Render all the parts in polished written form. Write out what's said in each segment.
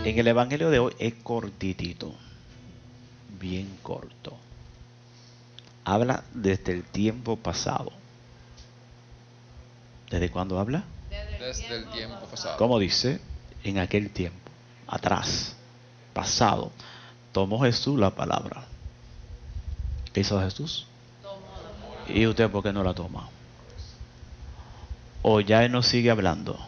En el evangelio de hoy es cortitito, bien corto. Habla desde el tiempo pasado. ¿Desde cuándo habla? Desde el tiempo pasado. ¿Cómo dice? En aquel tiempo, atrás, pasado, tomó Jesús la palabra. ¿Qué hizo Jesús? ¿Y usted por qué no la toma? ¿O ya él no sigue hablando?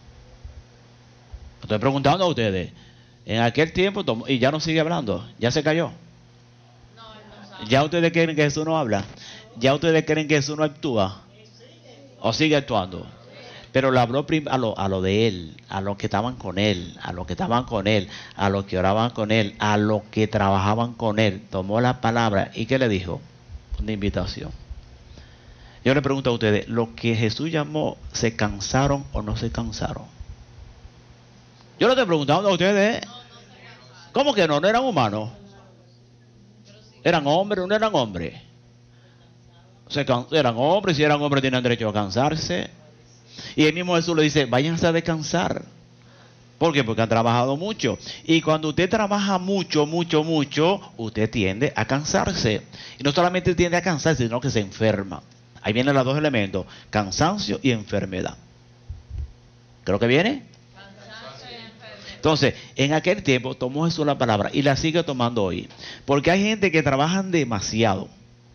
Estoy preguntando a ustedes. En aquel tiempo tomó, y ya no sigue hablando. Ya se cayó. ¿Ya ustedes creen que Jesús no habla? ¿Ya ustedes creen que Jesús no actúa? ¿O sigue actuando? Pero le habló a lo de él, a los que estaban con él, a los que estaban con él, a los que oraban con él, a los que trabajaban con él. Tomó la palabra y ¿qué le dijo? Una invitación. Yo le pregunto a ustedes, ¿los que Jesús llamó se cansaron o no se cansaron? Yo le estoy preguntando a ustedes. ¿Cómo que no? ¿No eran humanos? ¿Eran hombres o no eran hombres? Eran hombres, si eran hombres tienen derecho a cansarse. Y el mismo Jesús le dice, váyanse a descansar. ¿Por qué? Porque han trabajado mucho. Y cuando usted trabaja mucho, usted tiende a cansarse. Y no solamente tiende a cansarse, sino que se enferma. Ahí vienen los dos elementos, cansancio y enfermedad. ¿Creo que viene? Entonces, en aquel tiempo tomó Jesús la palabra y la sigue tomando hoy. Porque hay gente que trabajan demasiado.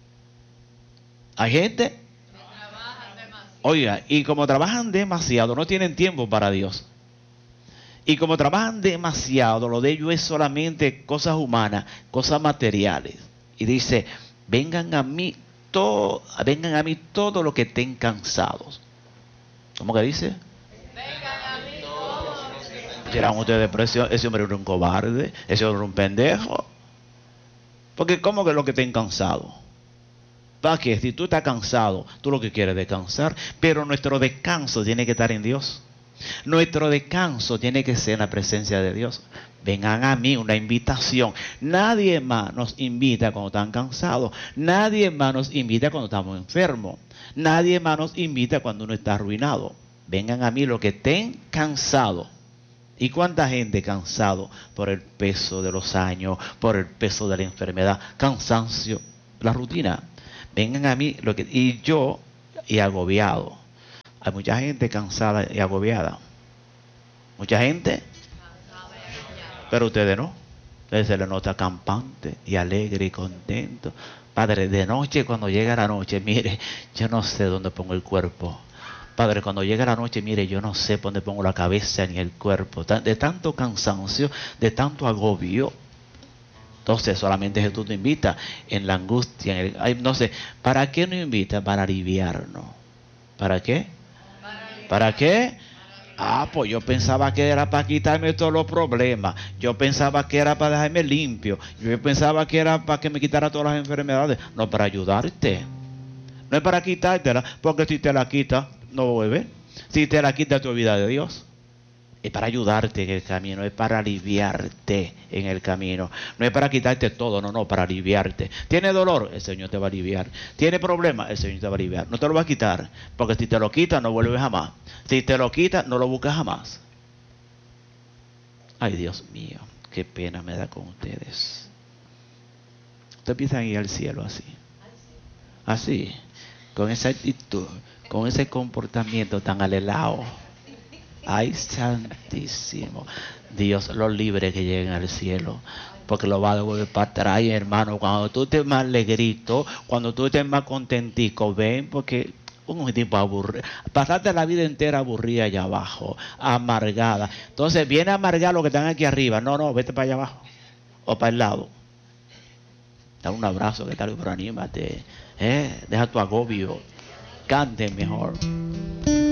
Hay gente que trabajan demasiado. Oiga, y como trabajan demasiado, no tienen tiempo para Dios. Y como trabajan demasiado, lo de ellos es solamente cosas humanas, cosas materiales. Y dice, vengan a mí todos los que estén cansados. ¿Cómo que dice? Vengan a mí todos los que estén cansados. Dirán ustedes, pero ese hombre era un cobarde, ese hombre era un pendejo. Porque ¿cómo que los que estén cansados? ¿Para qué? Si tú estás cansado, tú lo que quieres es descansar, pero nuestro descanso tiene que estar en Dios. Nuestro descanso tiene que ser en la presencia de Dios. Vengan a mí, una invitación. Nadie más nos invita cuando están cansados. Nadie más nos invita cuando estamos enfermos. Nadie más nos invita cuando uno está arruinado. Vengan a mí los que estén cansados. ¿Y cuánta gente cansado por el peso de los años, por el peso de la enfermedad, cansancio, la rutina? Vengan a mí y agobiado. Hay mucha gente cansada y agobiada. Mucha gente. Pero ustedes no. Ustedes se les nota campante y alegre y contento. Padre, de noche, cuando llega la noche, mire, yo no sé dónde pongo el cuerpo. Padre, cuando llega la noche, mire, yo no sé dónde pongo la cabeza ni el cuerpo. De tanto cansancio, de tanto agobio. Entonces solamente Jesús nos invita en la angustia. No sé, ¿para qué nos invita? Para aliviarnos. ¿Para qué? ¿Para qué? Pues yo pensaba que era para quitarme todos los problemas. Yo pensaba que era para dejarme limpio. Yo pensaba que era para que me quitara todas las enfermedades. No, para ayudarte. No es para quitártela, porque si te la quita, no vuelve. Si te la quita, te olvidas de Dios. Es para ayudarte en el camino, es para aliviarte en el camino. No es para quitarte todo, no, para aliviarte. ¿Tiene dolor? El Señor te va a aliviar. ¿Tiene problemas? El Señor te va a aliviar. No te lo va a quitar, porque si te lo quita, no vuelve jamás. Si te lo quita, no lo buscas jamás. Ay, Dios mío, qué pena me da con ustedes. Ustedes empiezan a ir al cielo así. Así, con esa actitud, con ese comportamiento tan alelao. Ay, santísimo. Dios los libre que lleguen al cielo, porque lo va a devolver para atrás, hermano. Cuando tú estés más alegrito, cuando tú estés más contentico, ven, porque un tipo aburrido. Pasaste la vida entera aburrida allá abajo, amargada. Entonces viene a amargar los que están aquí arriba. No, vete para allá abajo o para el lado. Dale un abrazo, que tal, pero anímate. Deja tu agobio. Cante mejor.